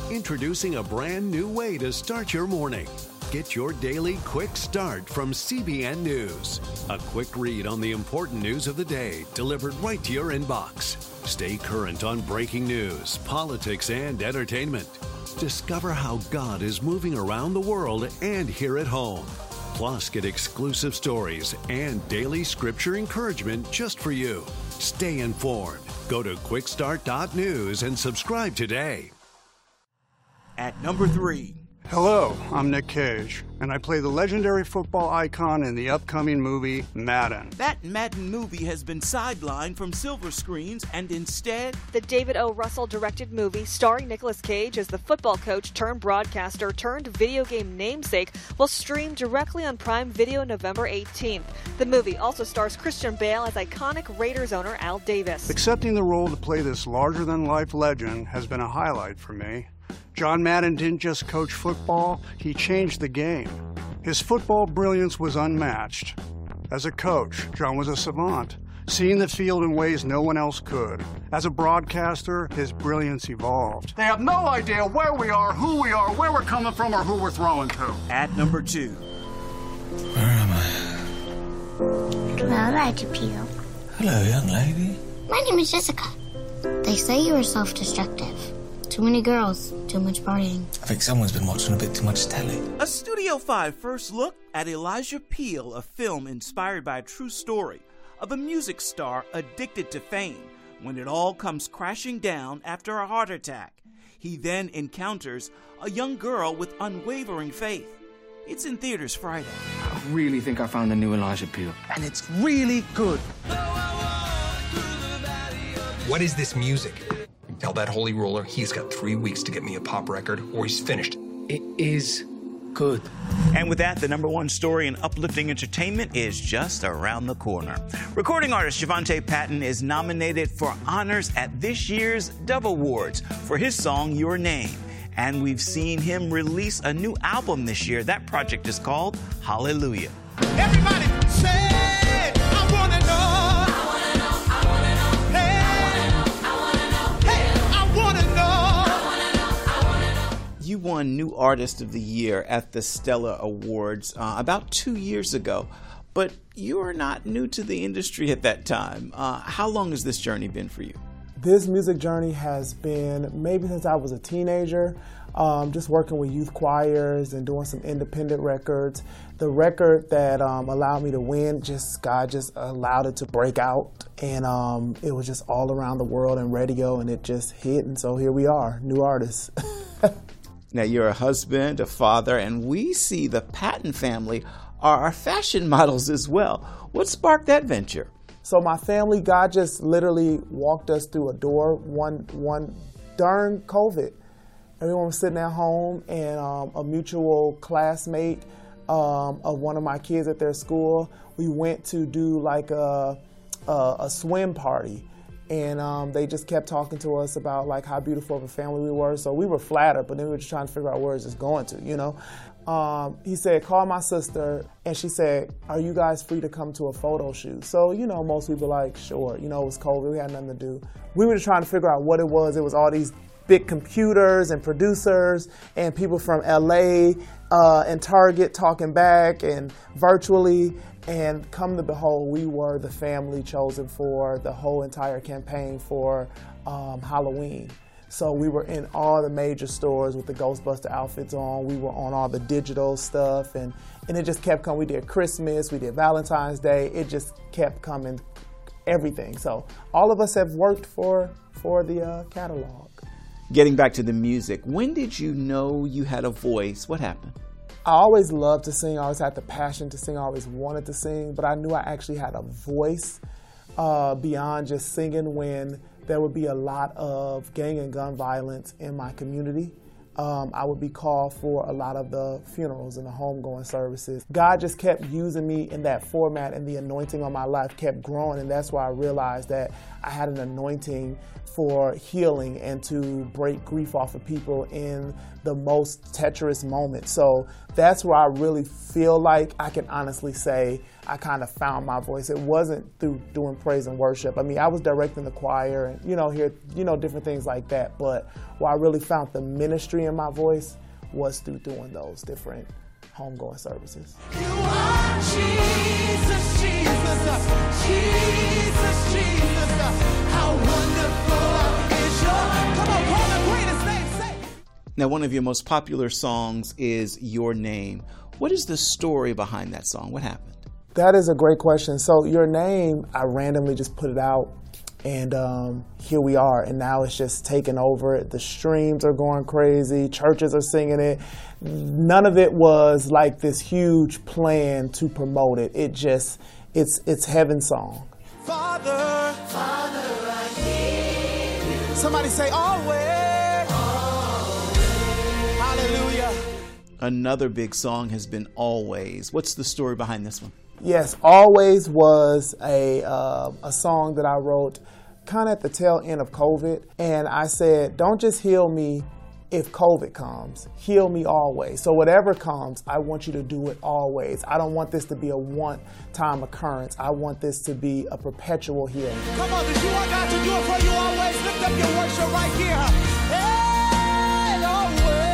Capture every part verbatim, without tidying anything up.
Introducing a brand new way to start your morning. Get your daily quick start from C B N News. A quick read on the important news of the day delivered right to your inbox. Stay current on breaking news, politics, and entertainment. Discover how God is moving around the world and here at home. Plus, get exclusive stories and daily scripture encouragement just for you. Stay informed. Go to quick start dot news and subscribe today. At number three. Hello, I'm Nick Cage, and I play the legendary football icon in the upcoming movie Madden. That Madden movie has been sidelined from silver screens, and instead... The David O. Russell directed movie starring Nicolas Cage as the football coach turned broadcaster turned video game namesake will stream directly on Prime Video November eighteenth. The movie also stars Christian Bale as iconic Raiders owner Al Davis. Accepting the role to play this larger-than-life legend has been a highlight for me. John Madden didn't just coach football, he changed the game. His football brilliance was unmatched. As a coach, John was a savant, seeing the field in ways no one else could. As a broadcaster, his brilliance evolved. They have no idea where we are, who we are, where we're coming from, or who we're throwing to. At number two. Where am I? Hello, Roger Peel. Hello, young lady. My name is Jessica. They say you are self-destructive. Too many girls, too much partying. I think someone's been watching a bit too much telly. A Studio five first look at Elijah Peel, a film inspired by a true story of a music star addicted to fame when it all comes crashing down after a heart attack. He then encounters a young girl with unwavering faith. It's in theaters Friday. I really think I found a new Elijah Peel. And it's really good. What is this music? Tell that holy roller he's got three weeks to get me a pop record or he's finished. It is good. And with that, the number one story in uplifting entertainment is just around the corner. Recording artist Javante Patton is nominated for honors at this year's Dove Awards for his song, Your Name. And we've seen him release a new album this year. That project is called Hallelujah. Everybody say, I want to know. You won New Artist of the Year at the Stella Awards uh, about two years ago, but you are not new to the industry at that time. Uh, how long has this journey been for you? This music journey has been maybe since I was a teenager, um, just working with youth choirs and doing some independent records. The record that um, allowed me to win, just God just allowed it to break out, and um, it was just all around the world and radio, and it just hit, and so here we are, New Artists. Now, you're a husband, a father, and we see the Patton family are fashion models as well. What sparked that venture? So my family, God just literally walked us through a door one one during COVID. Everyone was sitting at home, and um, a mutual classmate um, of one of my kids at their school, we went to do like a, a, a swim party. And um, they just kept talking to us about like how beautiful of a family we were. So we were flattered, but then we were just trying to figure out where it's just going to, you know. Um, he said, call my sister, and she said, are you guys free to come to a photo shoot? So, you know, most people were like, sure. You know, it was COVID, we had nothing to do. We were just trying to figure out what it was. It was all these big computers and producers and people from L A uh, and Target talking back and virtually. And come to behold, we were the family chosen for the whole entire campaign for um, Halloween. So we were in all the major stores with the Ghostbuster outfits on. We were on all the digital stuff, and, and it just kept coming. We did Christmas, we did Valentine's Day. It just kept coming, everything. So all of us have worked for, for the uh, catalog. Getting back to the music, when did you know you had a voice? What happened? I always loved to sing. I always had the passion to sing. I always wanted to sing, but I knew I actually had a voice uh, beyond just singing when there would be a lot of gang and gun violence in my community. Um, I would be called for a lot of the funerals and the homegoing services. God just kept using me in that format, and the anointing on my life kept growing, and that's why I realized that I had an anointing for healing and to break grief off of people in the most treacherous moments. So that's where I really feel like I can honestly say I kind of found my voice. It wasn't through doing praise and worship. I mean, I was directing the choir and, you know, here, you know, different things like that. But where I really found the ministry in my voice was through doing those different homegoing services. You are Jesus, Jesus, Jesus, Jesus. How wonderful is your, come on, call the greatest name, say. Now, one of your most popular songs is Your Name. What is the story behind that song? What happened? That is a great question. So Your Name, I randomly just put it out, and um, here we are. And now it's just taking over. The streams are going crazy. Churches are singing it. None of it was like this huge plan to promote it. It just, it's it's heaven's song. Father, Father, I need you. Somebody say always. Always. Hallelujah. Another big song has been Always. What's the story behind this one? Yes, Always was a uh, a song that I wrote kind of at the tail end of COVID. And I said, don't just heal me if COVID comes, heal me always. So whatever comes, I want you to do it always. I don't want this to be a one-time occurrence. I want this to be a perpetual healing. Come on, did you want God to do it for you always? Lift up your worship right here. Hey, always.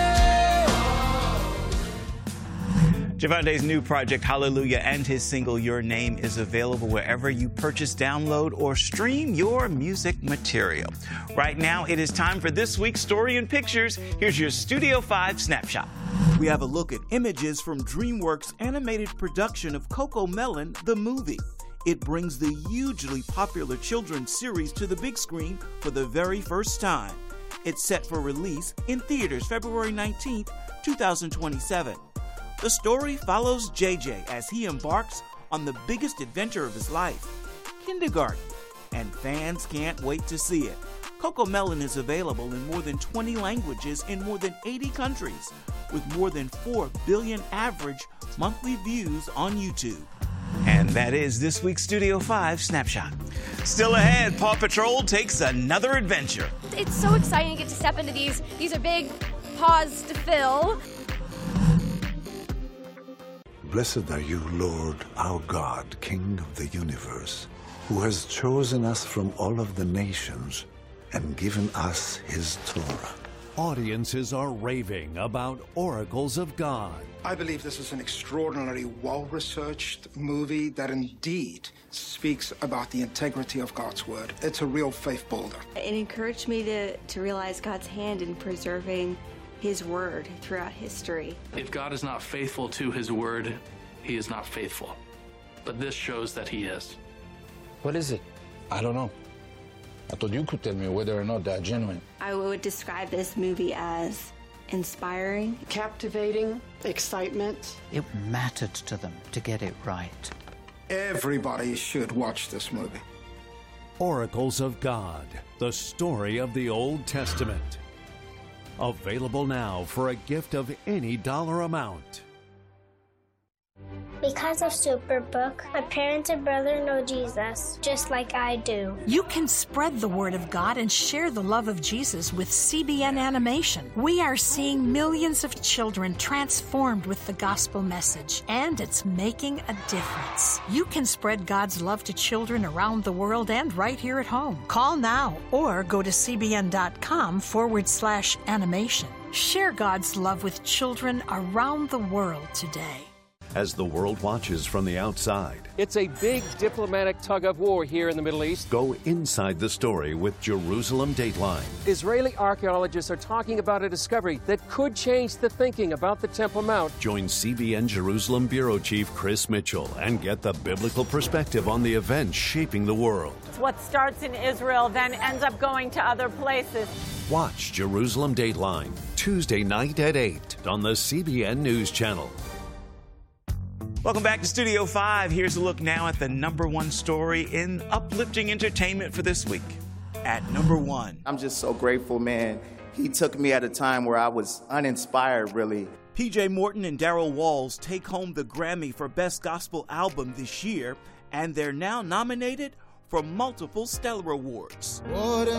Javonte's new project, Hallelujah, and his single, Your Name, is available wherever you purchase, download, or stream your music material. Right now, it is time for this week's Story in Pictures. Here's your Studio five snapshot. We have a look at images from DreamWorks' animated production of CoComelon, the movie. It brings the hugely popular children's series to the big screen for the very first time. It's set for release in theaters February nineteenth, two thousand twenty-seven. The story follows J J as he embarks on the biggest adventure of his life, kindergarten, and fans can't wait to see it. CoComelon is available in more than twenty languages in more than eighty countries, with more than four billion average monthly views on YouTube. And that is this week's Studio five Snapshot. Still ahead, Paw Patrol takes another adventure. It's so exciting to get to step into these. These are big paws to fill. Blessed are you, Lord, our God, King of the universe, who has chosen us from all of the nations and given us his Torah. Audiences are raving about Oracles of God. I believe this is an extraordinarily well-researched movie that indeed speaks about the integrity of God's word. It's a real faith builder. It encouraged me to, to realize God's hand in preserving his word throughout history. If God is not faithful to his word, he is not faithful. But this shows that he is. What is it? I don't know. I thought you could tell me whether or not they're genuine. I would describe this movie as inspiring, captivating, excitement. It mattered to them to get it right. Everybody should watch this movie. Oracles of God, the story of the Old Testament. Available now for a gift of any dollar amount. Because of Superbook, my parents and brother know Jesus, just like I do. You can spread the word of God and share the love of Jesus with C B N Animation. We are seeing millions of children transformed with the gospel message, and it's making a difference. You can spread God's love to children around the world and right here at home. Call now or go to cbn.com forward slash animation. Share God's love with children around the world today. As the world watches from the outside, it's a big diplomatic tug of war here in the Middle East. Go inside the story with Jerusalem Dateline. Israeli archaeologists are talking about a discovery that could change the thinking about the Temple Mount. Join C B N Jerusalem Bureau Chief Chris Mitchell and get the biblical perspective on the events shaping the world. What starts in Israel then ends up going to other places. Watch Jerusalem Dateline Tuesday night at eight on the C B N News Channel. Welcome back to Studio five. Here's a look now at the number one story in uplifting entertainment for this week. At number one. I'm just so grateful, man. He took me at a time where I was uninspired, really. P J Morton and Darryl Walls take home the Grammy for Best Gospel Album this year, and they're now nominated for multiple Stellar Awards. What